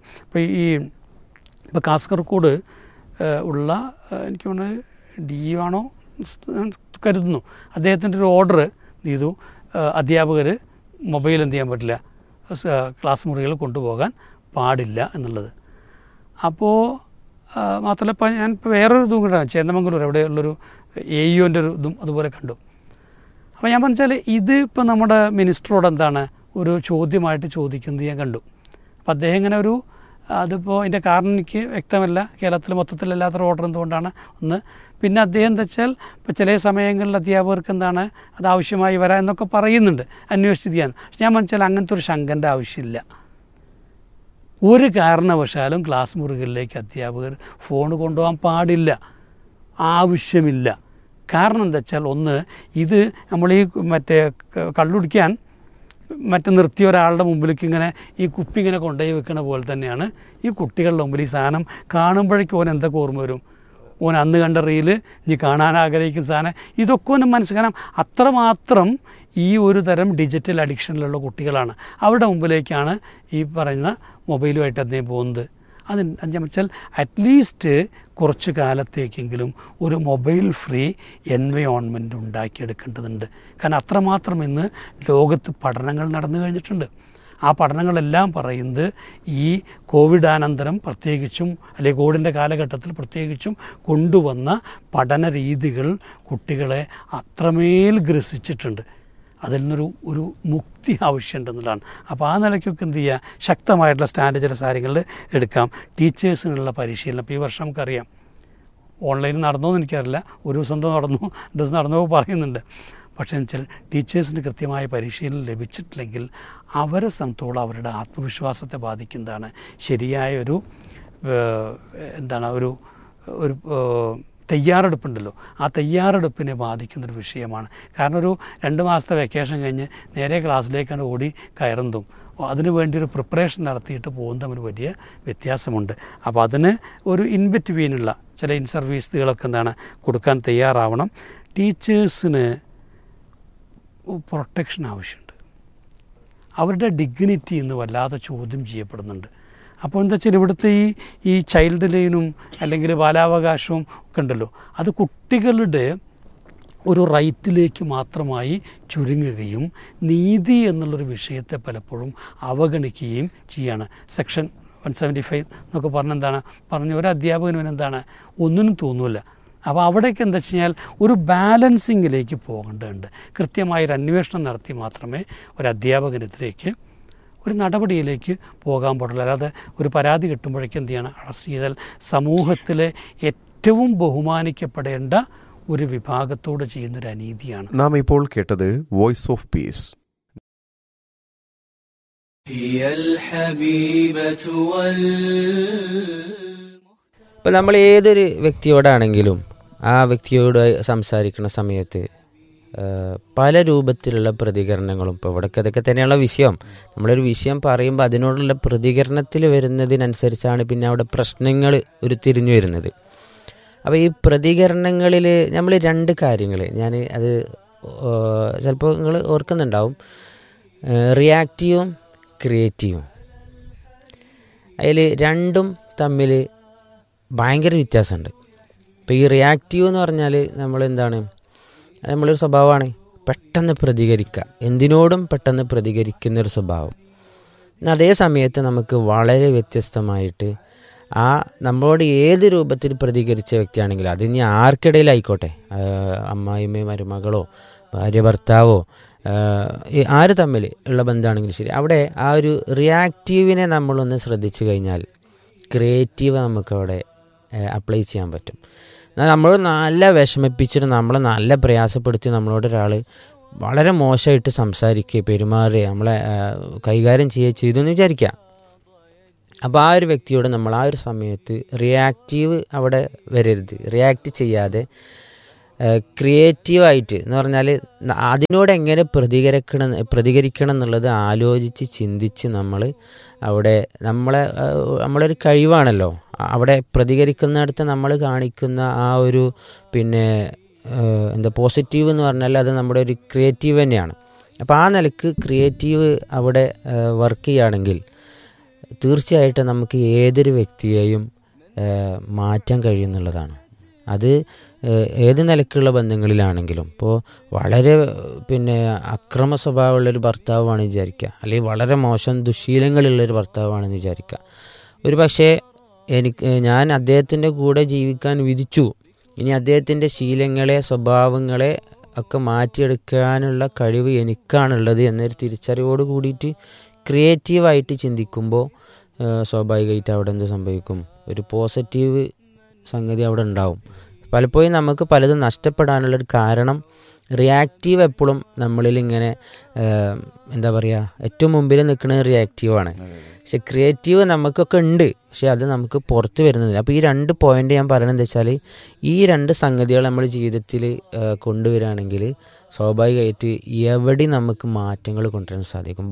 ഇപ്പോൾ കാസർഗോഡ് ഉള്ള എനിക്ക് തോന്നുന്നത് DU ആണോ കരുതുന്നു, അദ്ദേഹത്തിൻ്റെ ഒരു ഓർഡർ ചെയ്തു, അധ്യാപകർ മൊബൈൽ എന്ത് ചെയ്യാൻ പറ്റില്ല, ക്ലാസ് മുറികൾ കൊണ്ടുപോകാൻ പാടില്ല എന്നുള്ളത്. അപ്പോൾ മാത്രമല്ല ഇപ്പോൾ ഞാനിപ്പോൾ വേറൊരു ഇതും കൂടെ ചേന്ദമംഗലൂർ എവിടെയുള്ളൊരു AUൻ്റെ ഒരു ഇതും അതുപോലെ കണ്ടു. അപ്പോൾ ഞാൻ പറഞ്ഞാൽ ഇത് ഇപ്പോൾ നമ്മുടെ മിനിസ്റ്ററോട് എന്താണ് ഒരു ചോദ്യമായിട്ട് ചോദിക്കുന്നത് ഞാൻ കണ്ടു. അപ്പോൾ അദ്ദേഹം ഇങ്ങനെ അതിപ്പോൾ അതിൻ്റെ കാരണം എനിക്ക് വ്യക്തമല്ല, കേരളത്തിൽ മൊത്തത്തിലല്ലാത്തൊരു ഓർഡർ എന്തുകൊണ്ടാണ് ഒന്ന്. പിന്നെ അദ്ദേഹം എന്താ വെച്ചാൽ ഇപ്പോൾ ചില സമയങ്ങളിൽ അധ്യാപകർക്ക് എന്താണ് അത് ആവശ്യമായി വരാം എന്നൊക്കെ പറയുന്നുണ്ട്, അന്വേഷിച്ച് ചെയ്യാൻ. പക്ഷെ ഞാൻ മനസ്സിലാൽ അങ്ങനത്തെ ഒരു ശങ്കൻ്റെ ആവശ്യമില്ല. ഒരു കാരണവശാലും ക്ലാസ് മുറികളിലേക്ക് അധ്യാപകർ ഫോൺ കൊണ്ടുപോകാൻ പാടില്ല, ആവശ്യമില്ല. കാരണം എന്താ വെച്ചാൽ ഒന്ന്, ഇത് നമ്മൾ മറ്റേ കള്ളുടിക്കാൻ നിർത്തിയ ഒരാളുടെ മുമ്പിലേക്ക് ഇങ്ങനെ ഈ കുപ്പി ഇങ്ങനെ കൊണ്ടുപോയി വെക്കുന്ന പോലെ തന്നെയാണ് ഈ കുട്ടികളുടെ മുമ്പിൽ ഈ സാധനം കാണുമ്പോഴേക്കും ഓൻ എന്തൊക്കെ ഓർമ്മ വരും, ഓൻ അന്ന് കണ്ട റീല് ഇനി കാണാൻ ആഗ്രഹിക്കുന്ന സാധനം, ഇതൊക്കെ ഒന്ന് മനസ്സിലാക്കണം. അത്രമാത്രം ഈ ഒരു തരം ഡിജിറ്റൽ അഡിക്ഷനിലുള്ള കുട്ടികളാണ്. അവരുടെ മുമ്പിലേക്കാണ് ഈ പറയുന്ന മൊബൈലുമായിട്ട് അദ്ദേഹം പോകുന്നത്. അതെന്ന് വെച്ചാൽ അറ്റ്ലീസ്റ്റ് കുറച്ച് കാലത്തേക്കെങ്കിലും ഒരു മൊബൈൽ ഫ്രീ എൻവയോൺമെൻറ്റ് ഉണ്ടാക്കിയെടുക്കേണ്ടതുണ്ട്. കാരണം അത്രമാത്രം ഇന്ന് ലോകത്ത് പഠനങ്ങൾ നടന്നു കഴിഞ്ഞിട്ടുണ്ട്. ആ പഠനങ്ങളെല്ലാം പറയുന്നത് ഈ കോവിഡാനന്തരം പ്രത്യേകിച്ചും അല്ലെങ്കിൽ കോവിഡിൻ്റെ കാലഘട്ടത്തിൽ പ്രത്യേകിച്ചും കൊണ്ടുവന്ന പഠന രീതികൾ കുട്ടികളെ അത്രമേൽ ഗ്രസിച്ചിട്ടുണ്ട്. അതിൽ നിന്നൊരു മുക്തി ആവശ്യമുണ്ടെന്നുള്ളതാണ്. അപ്പോൾ ആ നിലയ്ക്കൊക്കെ എന്ത് ചെയ്യുക, ശക്തമായിട്ടുള്ള സ്റ്റാൻഡ് ചില കാര്യങ്ങളിൽ എടുക്കാം. ടീച്ചേഴ്സിനുള്ള പരിശീലനം ഇപ്പോൾ ഈ വർഷം നമുക്കറിയാം, ഓൺലൈനിൽ നടന്നോന്ന് എനിക്കറിയില്ല, ഒരു ദിവസം നടന്നു, 2 ദിവസം നടന്നോ പറയുന്നുണ്ട്. പക്ഷേ എന്ന് വെച്ചാൽ ടീച്ചേഴ്സിന് കൃത്യമായ പരിശീലനം ലഭിച്ചിട്ടില്ലെങ്കിൽ അവരെ സംബന്ധിച്ചോളം അവരുടെ ആത്മവിശ്വാസത്തെ ബാധിക്കുന്നതാണ്. ശരിയായ ഒരു തയ്യാറെടുപ്പുണ്ടല്ലോ, ആ തയ്യാറെടുപ്പിനെ ബാധിക്കുന്നൊരു വിഷയമാണ്. കാരണം ഒരു 2 മാസത്തെ വെക്കേഷൻ കഴിഞ്ഞ് നേരെ ക്ലാസ്സിലേക്കാണ് ഓടി കയറുന്നതും അതിനു വേണ്ടി ഒരു പ്രിപ്പറേഷൻ നടത്തിയിട്ട് പോകുന്നത് തമ്മിൽ വലിയ വ്യത്യാസമുണ്ട്. അപ്പോൾ അതിന് ഒരു ഇൻബിറ്റ്വീനുള്ള ചില സർവീസുകളൊക്കെ കൊടുക്കാൻ തയ്യാറാവണം. ടീച്ചേഴ്സിന് പ്രൊട്ടക്ഷൻ ആവശ്യമുണ്ട്. അവരുടെ ഡിഗ്നിറ്റി ഇന്ന് വല്ലാതെ ചോദ്യം ചെയ്യപ്പെടുന്നുണ്ട്. അപ്പോൾ എന്താ വെച്ചാൽ ഇവിടുത്തെ ഈ ചൈൽഡ് ലൈനും അല്ലെങ്കിൽ ബാലാവകാശവും ഒക്കെ ഉണ്ടല്ലോ, അത് കുട്ടികളുടെ ഒരു റൈറ്റിലേക്ക് മാത്രമായി ചുരുങ്ങുകയും നീതി എന്നുള്ളൊരു വിഷയത്തെ പലപ്പോഴും അവഗണിക്കുകയും ചെയ്യാണ്. സെക്ഷൻ 175 എന്നൊക്കെ പറഞ്ഞ ഒരു അധ്യാപകനും ഒന്നിനും തോന്നില്ല. അപ്പോൾ അവിടേക്ക് എന്താ വെച്ച് കഴിഞ്ഞാൽ ഒരു ബാലൻസിങ്ങിലേക്ക് പോകേണ്ടതുണ്ട്. കൃത്യമായൊരു അന്വേഷണം നടത്തി മാത്രമേ ഒരു അധ്യാപകനെതിരേക്ക് ഒരു നടപടിയിലേക്ക് പോകാൻ പാടുള്ളൂ. അല്ലാതെ ഒരു പരാതി കിട്ടുമ്പോഴേക്കും എന്ത് ചെയ്യണം, അറസ്റ്റ് ചെയ്താൽ സമൂഹത്തിലെ ഏറ്റവും ബഹുമാനിക്കപ്പെടേണ്ട ഒരു വിഭാഗത്തോട് ചെയ്യുന്നൊരു അനീതിയാണ്. നാം ഇപ്പോൾ കേട്ടത് വോയിസ് ഓഫ് പീസ്. ഇപ്പം നമ്മൾ ഏതൊരു വ്യക്തിയോടാണെങ്കിലും ആ വ്യക്തിയോട് സംസാരിക്കുന്ന സമയത്ത് പല രൂപത്തിലുള്ള പ്രതികരണങ്ങളും, ഇപ്പോൾ ഇവിടേക്ക് അതൊക്കെ തന്നെയുള്ള വിഷയം. നമ്മളൊരു വിഷയം പറയുമ്പോൾ അതിനോടുള്ള പ്രതികരണത്തിൽ വരുന്നതിനനുസരിച്ചാണ് പിന്നെ അവിടെ പ്രശ്നങ്ങൾ തിരിഞ്ഞു വരുന്നത്. അപ്പോൾ ഈ പ്രതികരണങ്ങളിൽ നമ്മൾ 2 കാര്യങ്ങൾ അത് ചിലപ്പോൾ നിങ്ങൾ ഓർക്കുന്നുണ്ടാവും, റിയാക്റ്റീവും ക്രിയേറ്റീവും. അതിൽ രണ്ടും തമ്മിൽ ഭയങ്കര വ്യത്യാസമുണ്ട്. ഇപ്പോൾ ഈ റിയാക്റ്റീവ് എന്ന് പറഞ്ഞാൽ നമ്മളൊരു സ്വഭാവമാണ് പെട്ടെന്ന് പ്രതികരിക്കുക, എന്തിനോടും പെട്ടെന്ന് പ്രതികരിക്കുന്നൊരു സ്വഭാവം. അതേ സമയത്ത് നമുക്ക് വളരെ വ്യത്യസ്തമായിട്ട് നമ്മളോട് ഏത് രൂപത്തിൽ പ്രതികരിച്ച വ്യക്തിയാണെങ്കിലും, അത് ഇനി ആർക്കിടയിലായിക്കോട്ടെ, അമ്മായിമ്മയോ മരുമകളോ ഭാര്യ ഭർത്താവോ ആര് തമ്മിൽ ഉള്ള ബന്ധമാണെങ്കിലും ശരി, അവിടെ ആ ഒരു റിയാക്റ്റീവിനെ നമ്മളൊന്ന് ശ്രദ്ധിച്ചു കഴിഞ്ഞാൽ ക്രിയേറ്റീവ് നമുക്കവിടെ അപ്ലൈ ചെയ്യാൻ പറ്റും. നമ്മൾ നല്ല വിഷമിപ്പിച്ചിട്ട് നമ്മളെ നല്ല പ്രയാസപ്പെടുത്തി നമ്മളോട് ഒരാൾ വളരെ മോശമായിട്ട് സംസാരിക്കുക, പെരുമാറുക, നമ്മളെ കൈകാര്യം ചെയ്തു എന്ന് വിചാരിക്കുക. അപ്പോൾ ആ ഒരു വ്യക്തിയോട് നമ്മൾ ആ ഒരു സമയത്ത് റിയാക്റ്റീവ് അവിടെ വരരുത്. റിയാക്റ്റ് ചെയ്യാതെ ക്രിയേറ്റീവായിട്ട് എന്ന് പറഞ്ഞാൽ അതിനോട് എങ്ങനെ പ്രതികരിക്കണം എന്നുള്ളത് ആലോചിച്ച് ചിന്തിച്ച് നമ്മൾ അവിടെ നമ്മളൊരു കഴിവാണല്ലോ, അവിടെ പ്രതികരിക്കുന്നിടത്ത് നമ്മൾ കാണിക്കുന്ന ആ ഒരു പിന്നെ പോസിറ്റീവ് എന്ന് പറഞ്ഞാൽ അത് നമ്മുടെ ഒരു ക്രിയേറ്റീവ് തന്നെയാണ്. അപ്പോൾ ആ നിലക്ക് ക്രിയേറ്റീവ് അവിടെ വർക്ക് ചെയ്യുകയാണെങ്കിൽ തീർച്ചയായിട്ടും നമുക്ക് ഏതൊരു വ്യക്തിയെയും മാറ്റാൻ കഴിയുന്നുള്ളതാണ്. അത് ഏത് നിലക്കുള്ള ബന്ധങ്ങളിലാണെങ്കിലും, ഇപ്പോൾ വളരെ പിന്നെ അക്രമ സ്വഭാവമുള്ളൊരു ഭർത്താവാണെന്ന് വിചാരിക്കുക, അല്ലെങ്കിൽ വളരെ മോശം ദുശീലങ്ങളുള്ളൊരു ഭർത്താവാണെന്ന് വിചാരിക്കുക. ഒരു പക്ഷേ ഞാൻ അദ്ദേഹത്തിൻ്റെ കൂടെ ജീവിക്കാൻ വിധിച്ചു, ഇനി അദ്ദേഹത്തിൻ്റെ ശീലങ്ങളെ സ്വഭാവങ്ങളെ ഒക്കെ മാറ്റിയെടുക്കാനുള്ള കഴിവ് എനിക്കാണുള്ളത് എന്നൊരു തിരിച്ചറിവോട് കൂടിയിട്ട് ക്രിയേറ്റീവായിട്ട് ചിന്തിക്കുമ്പോൾ സ്വാഭാവികമായിട്ട് അവിടെ എന്ത് സംഭവിക്കും, ഒരു പോസിറ്റീവ് സംഗതി അവിടെ ഉണ്ടാവും. പലപ്പോഴും നമുക്ക് പലതും നഷ്ടപ്പെടാനുള്ളൊരു കാരണം റിയാക്റ്റീവ് എപ്പോഴും നമ്മളിൽ ഇങ്ങനെ എന്താ പറയുക, ഏറ്റവും മുമ്പിൽ നിൽക്കുന്നത് റിയാക്റ്റീവാണ്. പക്ഷെ ക്രിയേറ്റീവ് നമുക്കൊക്കെ ഉണ്ട്, പക്ഷെ അത് നമുക്ക് പുറത്ത് വരുന്നില്ല. അപ്പോൾ ഈ 2 പോയിന്റ് ഞാൻ പറയുന്നത് എന്താ വെച്ചാൽ, ഈ 2 സംഗതികൾ നമ്മൾ ജീവിതത്തിൽ കൊണ്ടുവരികയാണെങ്കിൽ സ്വാഭാവികമായിട്ട് എവിടെ നമുക്ക് മാറ്റങ്ങൾ കൊണ്ടുവരാൻ സാധിക്കും.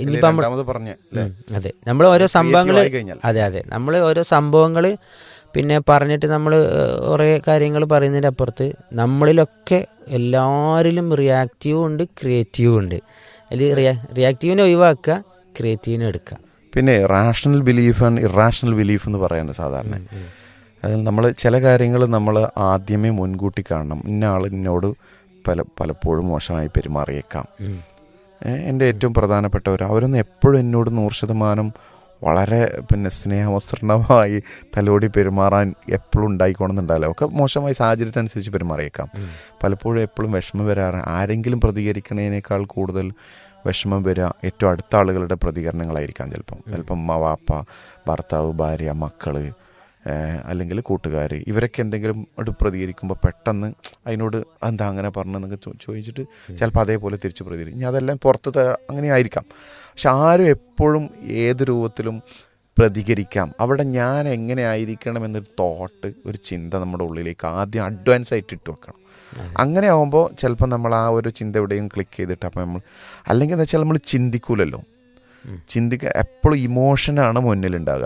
അതെ, നമ്മൾ ഓരോ സംഭവങ്ങൾ അതെ നമ്മൾ ഓരോ സംഭവങ്ങൾ പിന്നെ പറഞ്ഞിട്ട് നമ്മൾ കുറേ കാര്യങ്ങൾ പറയുന്നതിൻ്റെ അപ്പുറത്ത് നമ്മളിലൊക്കെ എല്ലാവരിലും റിയാക്റ്റീവും ഉണ്ട് ക്രിയേറ്റീവും ഉണ്ട്. അതിൽ റിയാക്റ്റീവിനെ ഒഴിവാക്കുക, ക്രിയേറ്റീവിനെ എടുക്കുക. പിന്നെ rational belief and irrational belief എന്ന് പറയുന്നത് സാധാരണ അതിൽ നമ്മൾ ചില കാര്യങ്ങൾ നമ്മൾ ആദ്യമേ മുൻകൂട്ടി കാണണം. ഇന്ന ആൾ എന്നോട് പലപ്പോഴും മോശമായി പെരുമാറിയേക്കാം. എൻ്റെ ഏറ്റവും പ്രധാനപ്പെട്ടവർ അവരൊന്നും എപ്പോഴും എന്നോട് 100% വളരെ പിന്നെ സ്നേഹവസ്ത്രണമായി തലോടി പെരുമാറാൻ എപ്പോഴും ഉണ്ടായിക്കോണമെന്നുണ്ടാവില്ല. ഒക്കെ മോശമായ സാഹചര്യത്തിനനുസരിച്ച് പെരുമാറിയേക്കാം. പലപ്പോഴും എപ്പോഴും വിഷമം വരാറ് ആരെങ്കിലും പ്രതികരിക്കുന്നതിനേക്കാൾ കൂടുതൽ വിഷമം വരിക ഏറ്റവും അടുത്ത ആളുകളുടെ പ്രതികരണങ്ങളായിരിക്കാം. ചിലപ്പം അമ്മ, വാപ്പ, ഭർത്താവ്, ഭാര്യ, മക്കൾ, അല്ലെങ്കിൽ കൂട്ടുകാർ, ഇവരൊക്കെ എന്തെങ്കിലും പ്രതികരിക്കുമ്പോൾ പെട്ടെന്ന് അതിനോട് എന്താ അങ്ങനെ പറഞ്ഞെന്നൊക്കെ ചോദിച്ചിട്ട് ചിലപ്പോൾ അതേപോലെ തിരിച്ച് പ്രതികരിക്കും. ഇനി അതെല്ലാം പുറത്ത് അങ്ങനെ ആയിരിക്കാം. പക്ഷെ ആരും എപ്പോഴും ഏത് രൂപത്തിലും പ്രതികരിക്കാം. അവിടെ ഞാൻ എങ്ങനെ ആയിരിക്കണം എന്നൊരു തോട്ട്, ഒരു ചിന്ത നമ്മുടെ ഉള്ളിലേക്ക് ആദ്യം അഡ്വാൻസ് ആയിട്ട് ഇട്ട് വെക്കണം. അങ്ങനെ ആകുമ്പോൾ ചിലപ്പോൾ നമ്മൾ ആ ഒരു ചിന്ത എവിടെയും ക്ലിക്ക് ചെയ്തിട്ട് അപ്പം നമ്മൾ അല്ലെങ്കിൽ എന്താ വെച്ചാൽ നമ്മൾ ചിന്തിക്കൂലല്ലോ. എപ്പോഴും ഇമോഷനാണ് മുന്നിലുണ്ടാകുക.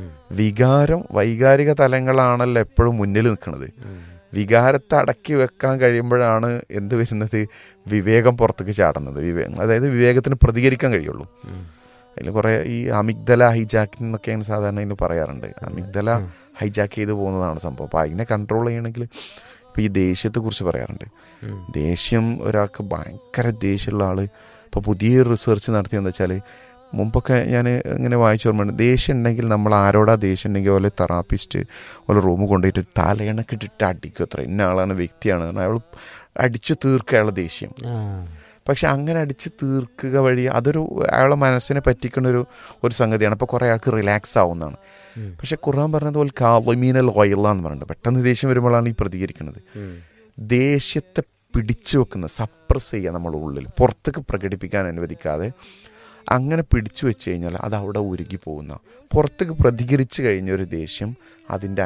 വൈകാരിക തലങ്ങളാണല്ലോ എപ്പോഴും മുന്നിൽ നിൽക്കുന്നത്. വികാരത്തെ അടക്കി വെക്കാൻ കഴിയുമ്പോഴാണ് എന്ത് വരുന്നത്, വിവേകം പുറത്തേക്ക് ചാടുന്നത്. അതായത് വിവേകത്തിന് പ്രതികരിക്കാൻ കഴിയുള്ളൂ. അതിൽ കുറേ ഈ അമിഗ്ദല ഹൈജാക്കിംഗ് എന്നൊക്കെയാണ് സാധാരണ അതിന് പറയാറുണ്ട്. അമിഗ്ദല ഹൈജാക്ക് ചെയ്ത് പോകുന്നതാണ് സംഭവം. അപ്പോൾ അതിനെ കൺട്രോൾ ചെയ്യണമെങ്കിൽ ഇപ്പോൾ ഈ ദേഷ്യത്തെക്കുറിച്ച് പറയാറുണ്ട്. ദേഷ്യം ഒരാൾക്ക് ഭയങ്കര ദേഷ്യമുള്ള ആൾ ഇപ്പോൾ പുതിയൊരു റിസർച്ച് നടത്തിയെന്ന് വെച്ചാൽ, മുമ്പൊക്കെ ഞാൻ ഇങ്ങനെ വായിച്ചു ഓർമ്മയുണ്ട്, ദേഷ്യം ഉണ്ടെങ്കിൽ നമ്മൾ ആരോടാ ദേഷ്യം ഉണ്ടെങ്കിൽ ഓലെ തെറാപ്പിസ്റ്റ് ഓലെ റൂമിൽ കൊണ്ടുപോയിട്ട് തലയിണക്കിട്ടിട്ട് അടിക്കും. അത്ര ഇന്ന ആളാണ്, വ്യക്തിയാണ്, അയാൾ അടിച്ചു തീർക്കുക അയാളുടെ ദേഷ്യം. പക്ഷെ അങ്ങനെ അടിച്ച് തീർക്കുക വഴി അതൊരു അയാളുടെ മനസ്സിനെ പറ്റിക്കുന്ന ഒരു സംഗതിയാണ്. അപ്പോൾ കുറേ ആൾക്ക് റിലാക്സ് ആവുന്നതാണ്. പക്ഷെ ഖുർആൻ പറഞ്ഞതുപോലെ കാളിമീനൽ ഗൈള എന്ന് പറയുന്നത് പെട്ടെന്ന് ദേഷ്യം വരുമ്പോഴാണ് ഈ പ്രതികരിക്കുന്നത്. ദേഷ്യത്തെ പിടിച്ചു വെക്കുന്ന, സപ്രസ് ചെയ്യുക നമ്മുടെ ഉള്ളിൽ, പുറത്തേക്ക് പ്രകടിപ്പിക്കാൻ അനുവദിക്കാതെ അങ്ങനെ പിടിച്ചു വെച്ച് കഴിഞ്ഞാൽ അത് അവിടെ ഉരുകി പോകുന്ന, പുറത്തേക്ക് പ്രതികരിച്ചു കഴിഞ്ഞൊരു ദേഷ്യം അതിൻ്റെ